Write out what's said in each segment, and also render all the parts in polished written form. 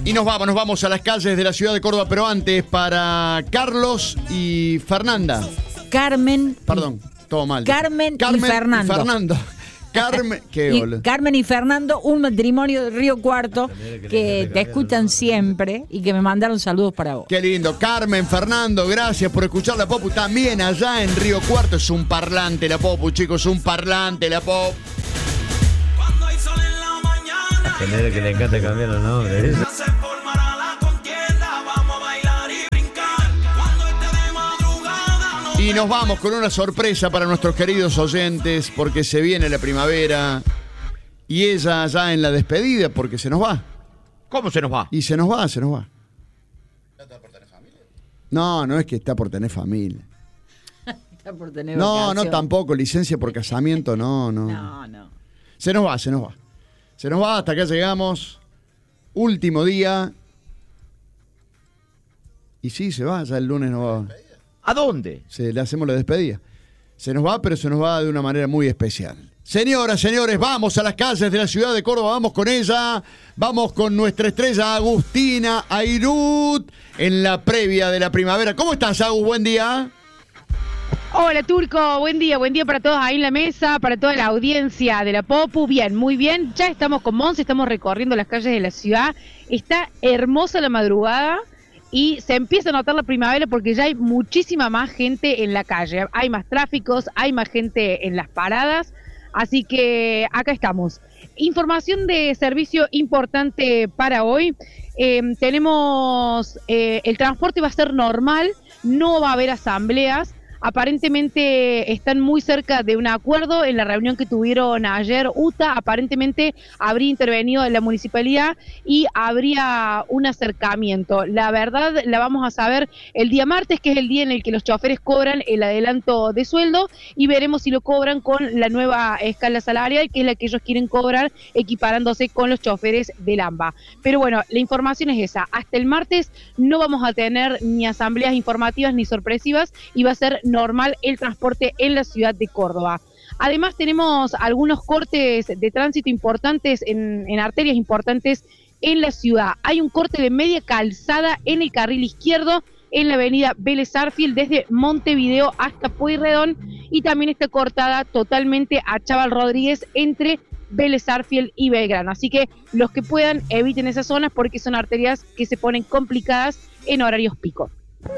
Y nos vamos a las calles de la ciudad de Córdoba, pero antes para Carlos y Fernanda. Perdón, todo mal. Carmen y Fernando. Carmen y Fernando, un matrimonio de Río Cuarto que te escuchan siempre y que me mandaron saludos para vos. Qué lindo. Carmen, Fernando, gracias por escuchar la Popu. También allá en Río Cuarto es un parlante la Popu, chicos, un parlante la Popu. Cuando hay sol en la mañana. A tener que le encanta cambiar los nombres. Se formará la contienda. Vamos a bailar y brincar. Cuando esté de madrugada. No Y nos vamos con una sorpresa para nuestros queridos oyentes, porque se viene la primavera y ella ya en la despedida, porque se nos va. ¿Cómo se nos va? Y se nos va. ¿Ya está por tener familia? No es que está por tener familia. Está por tener No, vacación. tampoco. Licencia por casamiento, no. No. Se nos va. Se nos va, hasta acá llegamos. Último día. Y sí, se va, ya el lunes no va. ¿A dónde? Le hacemos la despedida. Se nos va, pero se nos va de una manera muy especial. Señoras, señores, vamos a las calles de la ciudad de Córdoba, vamos con ella, vamos con nuestra estrella Agustina Airut en la previa de la primavera. ¿Cómo estás, Agus? Buen día. Hola, Turco, buen día para todos ahí en la mesa, para toda la audiencia de la Popu. Bien, muy bien, ya estamos con Monse, estamos recorriendo las calles de la ciudad, está hermosa la madrugada. Y se empieza a notar la primavera porque ya hay muchísima más gente en la calle. Hay más tráficos, hay más gente en las paradas. Así que acá estamos. Información de servicio importante para hoy. Tenemos el transporte va a ser normal, no va a haber asambleas. Aparentemente están muy cerca de un acuerdo en la reunión que tuvieron ayer UTA. Aparentemente habría intervenido la municipalidad y habría un acercamiento. La verdad la vamos a saber el día martes, que es el día en el que los choferes cobran el adelanto de sueldo, y veremos si lo cobran con la nueva escala salarial, que es la que ellos quieren cobrar, equiparándose con los choferes del AMBA. Pero bueno, la información es esa. Hasta el martes no vamos a tener ni asambleas informativas ni sorpresivas y va a ser normal el transporte en la ciudad de Córdoba. Además tenemos algunos cortes de tránsito importantes en arterias importantes en la ciudad. Hay un corte de media calzada en el carril izquierdo en la avenida Vélez Sarsfield desde Montevideo hasta Pueyrredón, y también está cortada totalmente a Chaval Rodríguez entre Vélez Sarsfield y Belgrano. Así que los que puedan eviten esas zonas porque son arterias que se ponen complicadas en horarios pico.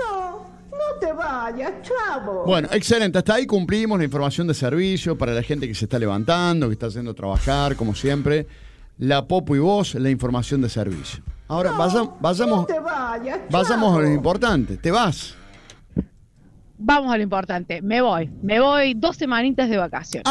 No te vayas, chavo. Bueno, excelente. Hasta ahí cumplimos la información de servicio para la gente que se está levantando, que está yendo a trabajar, como siempre. La Popu y vos, la información de servicio. Ahora, vayamos a lo importante. ¿Te vas? Vamos a lo importante. Me voy 2 semanitas de vacaciones.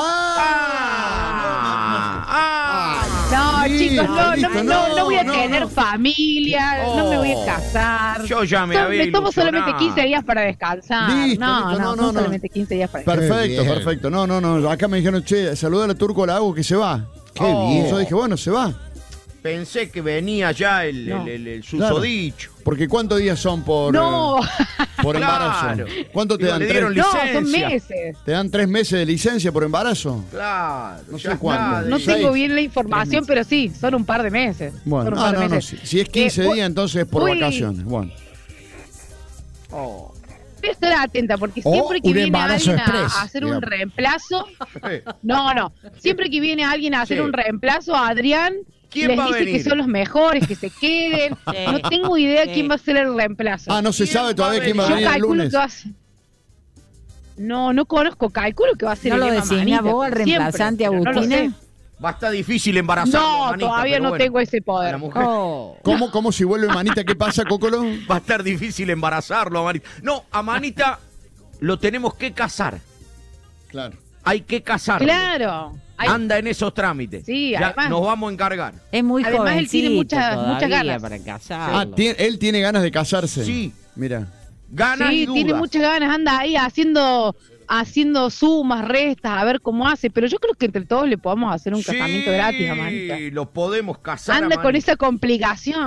No, chicos, no voy a tener familia, no me voy a casar. Yo ya me había Me tomo ilusionado. solamente 15 días para descansar. Listo, solamente 15 días para Perfecto, descansar. perfecto. No. Acá me dijeron, che, saludar a Turco Lago que se va. Qué bien. Yo dije, bueno, se va. Pensé que venía ya el susodicho. Porque ¿cuántos días son por embarazo? Claro. ¿Cuánto te Digo, dan? le dieron No, licencia. son meses. ¿Te dan 3 meses de licencia por embarazo? Claro. No ya sé cuánto. está. No Seis. tengo bien la información, pero sí, son un par de meses. Bueno, Son un par de meses. Si es 15 días, entonces es por Uy. vacaciones. Bueno. Oh. Voy a estar atenta porque O siempre que un viene embarazo alguien express, a hacer un digamos. reemplazo, siempre que viene alguien a hacer Sí. un reemplazo, Adrián ¿Quién les va a dice venir? que son los mejores, que se queden. No tengo idea quién va a ser el reemplazo. No se ¿Quién sabe va todavía a quién va a Yo venir el calculo lunes. que va a ser... No conozco, calculo que va a ser ¿No lo Elena designás Manita, vos al siempre, reemplazante, pero no lo Agustina? sé. Va a estar difícil embarazarlo, No, Manita, todavía pero no bueno, tengo ese a poder. la mujer. Oh. ¿Cómo si vuelve Manita? ¿Qué pasa, Cocolo? Va a estar difícil embarazarlo a Manita. No, a Manita lo tenemos que casar. Claro. Hay que casarlo. Claro. Hay- Anda en esos trámites. Sí, Ya además- nos vamos a encargar. Es muy Además, él tiene jovencito muchas todavía ganas. para casarlo. Él tiene ganas de casarse. Sí. Mira. Ganas y Sí, dudas. tiene muchas ganas, anda ahí haciendo sumas, restas, a ver cómo hace, pero yo creo que entre todos le podemos hacer un casamiento gratis a Manita. Sí, lo podemos casar a Anda con Manita. esa complicación.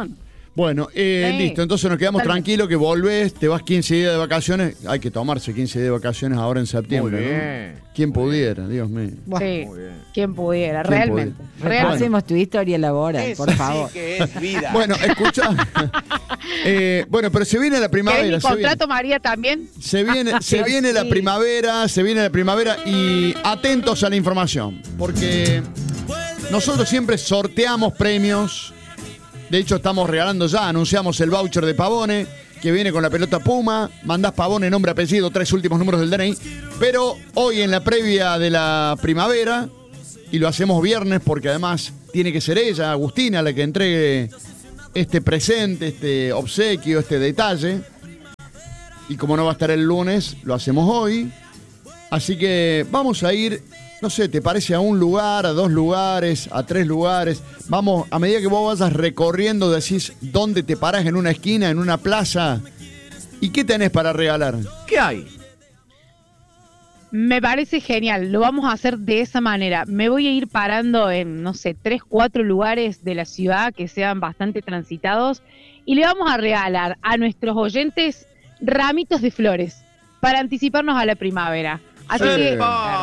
Bueno, listo, entonces nos quedamos Totalmente. tranquilos que volvés, te vas 15 días de vacaciones. Hay que tomarse 15 días de vacaciones ahora en septiembre. Muy ¿no? bien. ¿Quién pudiera? Dios mío. Sí, Muy bien. quien pudiera, ¿Quién realmente. pudiera? realmente. Hacemos tu historia laboral, por favor. Sí que es vida. Bueno, escucha. Bueno, pero se viene la ¿Querés primavera. mi contrato, María, también? Se viene la primavera, y atentos a la información, porque nosotros siempre sorteamos premios. De hecho, estamos regalando ya, anunciamos el voucher de Pavone, que viene con la pelota Puma. Mandás Pavone, nombre, apellido, 3 últimos números del DNI. Pero hoy en la previa de la primavera, y lo hacemos viernes porque además tiene que ser ella, Agustina, la que entregue este presente, este obsequio, este detalle. Y como no va a estar el lunes, lo hacemos hoy. Así que vamos a ir, no sé, ¿te parece a un lugar, a 2 lugares, a 3 lugares? Vamos, a medida que vos vayas recorriendo, decís dónde te parás, en una esquina, en una plaza. ¿Y qué tenés para regalar? ¿Qué hay? Me parece genial, lo vamos a hacer de esa manera. Me voy a ir parando en, no sé, 3, 4 lugares de la ciudad que sean bastante transitados y le vamos a regalar a nuestros oyentes ramitos de flores para anticiparnos a la primavera. Así que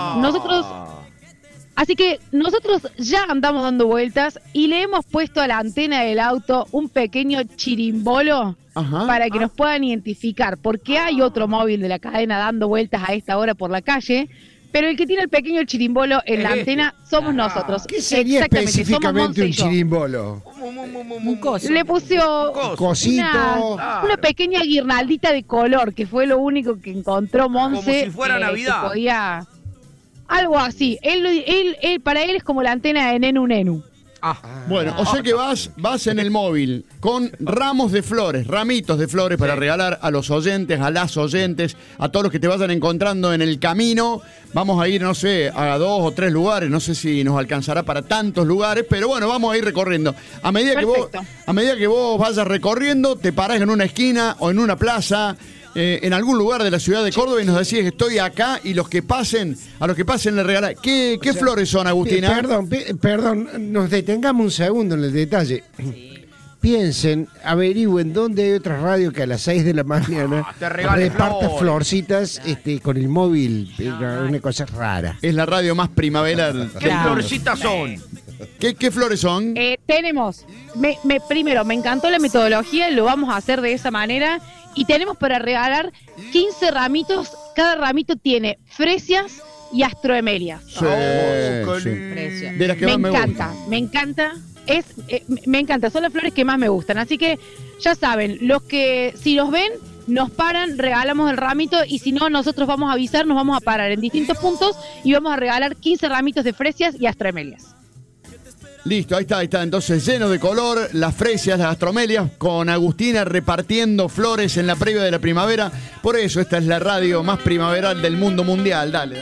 nosotros ya andamos dando vueltas y le hemos puesto a la antena del auto un pequeño chirimbolo para que nos puedan identificar, porque hay otro móvil de la cadena dando vueltas a esta hora por la calle, pero el que tiene el pequeño chirimbolo en la antena somos nosotros. ¿Qué sería Exactamente, somos específicamente Monse un y yo. chirimbolo? Un coso. Le puso Cosito. una pequeña guirnaldita de color, que fue lo único que encontró Monse. Como si fuera que Navidad. podía... Algo así. Él, para él es como la antena de Nenu Nenu. Bueno, o sea que vas en el móvil con ramos de flores, ramitos de flores para regalar a los oyentes, a las oyentes, a todos los que te vayan encontrando en el camino. Vamos a ir, no sé, a 2 o 3 lugares, no sé si nos alcanzará para tantos lugares, pero bueno, vamos a ir recorriendo. A medida que vos vayas recorriendo, te parás en una esquina o en una plaza, en algún lugar de la ciudad de Córdoba y nos decís que estoy acá y a los que pasen le regalás. ¿Qué flores son, Agustina? Perdón, nos detengamos un segundo en el detalle. Piensen, averigüen dónde hay otra radio que a las 6 de la mañana te regale reparta flores. florcitas con el móvil. Una cosa rara. Es la radio más primaveral. ¿Qué florecitas son? ¿Qué flores son? Tenemos, primero, me encantó la metodología, lo vamos a hacer de esa manera. Y tenemos para regalar 15 ramitos. Cada ramito tiene fresias y astroemelias. Sí. Precioso. De las que más me gustan. Me encanta. Son las flores que más me gustan. Así que ya saben, los que si los ven, nos paran, regalamos el ramito. Y si no, nosotros vamos a avisar, nos vamos a parar en distintos puntos y vamos a regalar 15 ramitos de fresias y astroemelias. Listo, ahí está. Entonces, lleno de color, las fresias, las astromelias, con Agustina repartiendo flores en la previa de la primavera. Por eso, esta es la radio más primaveral del mundo mundial. Dale.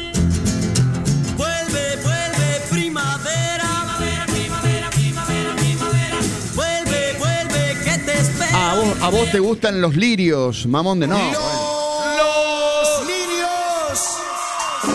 Vuelve primavera. Vuelve, que te espera. ¿A vos te gustan los lirios, mamón de no?